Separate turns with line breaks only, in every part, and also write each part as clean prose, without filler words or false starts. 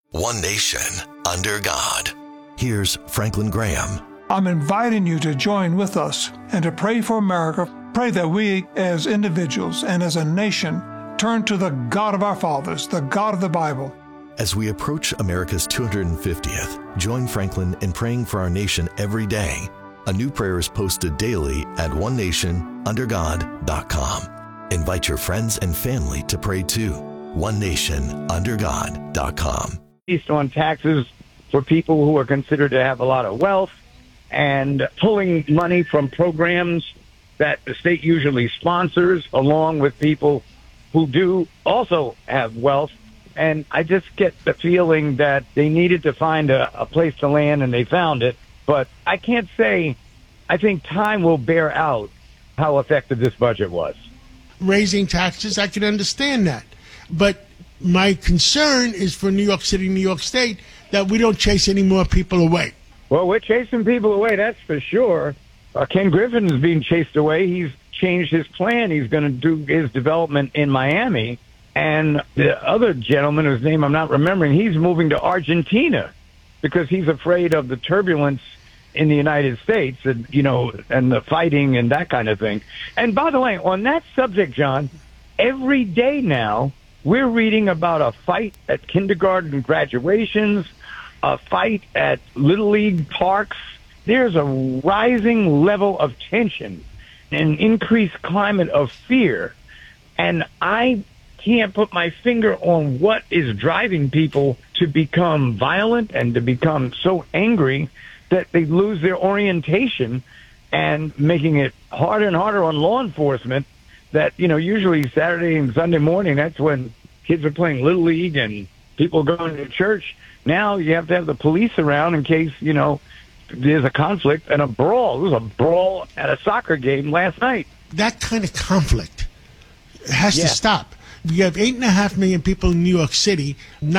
One nation, under God. Here's Franklin Graham.
I'm inviting you to join with us and to pray for America. Pray that we, as individuals and as a nation, turn to the God of our fathers, the God of the Bible.
As we approach America's 250th, join Franklin in praying for our nation every day. A new prayer is posted daily at onenationundergod.com. Invite your friends and family to pray too. onenationundergod.com.
Based on taxes for people who are considered to have a lot of wealth and pulling money from programs that the state usually sponsors, along with people who do also have wealth. And I just get the feeling that they needed to find a place to land, and they found it. But I can't say, I think time will bear out how effective this budget was.
Raising taxes, I can understand that. But my concern is for New York City, New York State, that we don't chase any more people away.
Well, we're chasing people away, that's for sure. Ken Griffin is being chased away. He's changed his plan. He's going to do his development in Miami. And the other gentleman, whose name I'm not remembering, he's moving to Argentina because he's afraid of the turbulence in the United States and, and the fighting and that kind of thing. And by the way, on that subject, John, every day now, we're reading about a fight at kindergarten graduations, a fight at Little League parks. There's a rising level of tension, an increased climate of fear. And I can't put my finger on what is driving people to become violent and to become so angry that they lose their orientation, and making it harder and harder on law enforcement that, usually Saturday and Sunday morning, that's when kids are playing Little League and people going to church. Now you have to have the police around in case, there's a conflict and a brawl. There was a brawl at a soccer game last night.
That kind of conflict has to stop. We have 8.5 million people in New York City,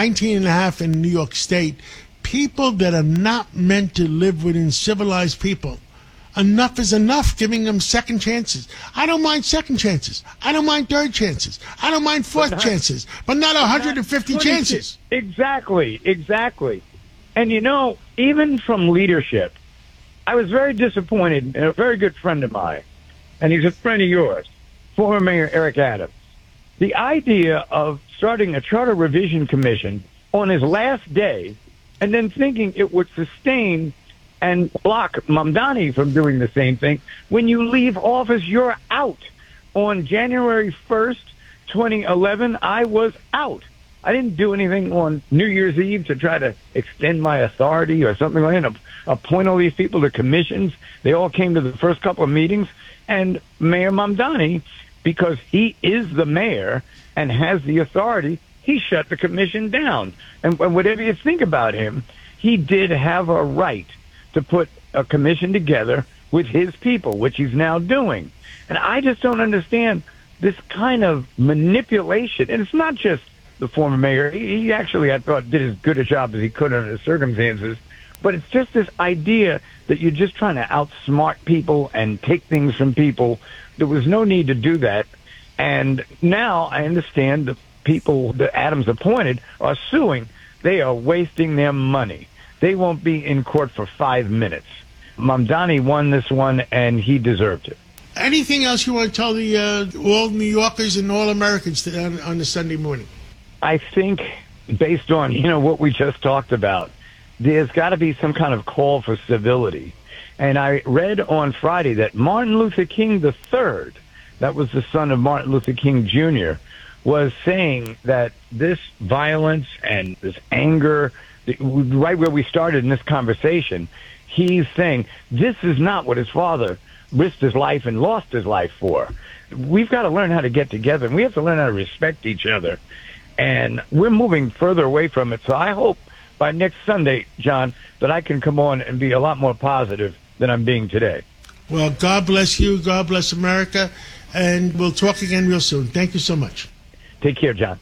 19.5 in New York State, people that are not meant to live within civilized people. Enough is enough, giving them second chances. I don't mind second chances. I don't mind third chances. I don't mind fourth chances, but not 150 chances.
Exactly. And, even from leadership, I was very disappointed in a very good friend of mine, and he's a friend of yours, former Mayor Eric Adams. The idea of starting a charter revision commission on his last day and then thinking it would sustain and block Mamdani from doing the same thing. When you leave office, you're out. On January 1st, 2011, I was out. I didn't do anything on New Year's Eve to try to extend my authority or something like that, appoint all these people to commissions. They all came to the first couple of meetings. And Mayor Mamdani, because he is the mayor and has the authority, he shut the commission down. And whatever you think about him, he did have a right to put a commission together with his people, which he's now doing. And I just don't understand this kind of manipulation. And it's not just the former mayor. He actually, I thought, did as good a job as he could under the circumstances. But it's just this idea that you're just trying to outsmart people and take things from people. There was no need to do that. And now I understand the people that Adams appointed are suing. They are wasting their money. They won't be in court for 5 minutes. Mamdani won this one, and he deserved it.
Anything else you want to tell the all New Yorkers and all Americans on the Sunday morning?
I think, based on what we just talked about, there's got to be some kind of call for civility. And I read on Friday that Martin Luther King III, that was the son of Martin Luther King Jr., was saying that this violence and this anger, right where we started in this conversation, he's saying this is not what his father risked his life and lost his life for. We've got to learn how to get together, and we have to learn how to respect each other. And we're moving further away from it. So I hope by next Sunday, John, that I can come on and be a lot more positive than I'm being today.
Well, God bless you. God bless America. And we'll talk again real soon. Thank you so much.
Take care, John.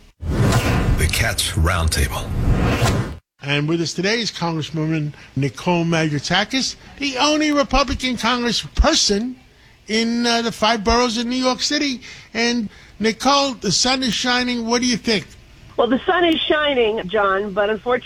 The Cats Roundtable.
And with us today is Congresswoman Nicole Malliotakis, the only Republican congressperson in the 5 boroughs in New York City. And Nicole, the sun is shining. What do you think?
Well, the sun is shining, John, but unfortunately,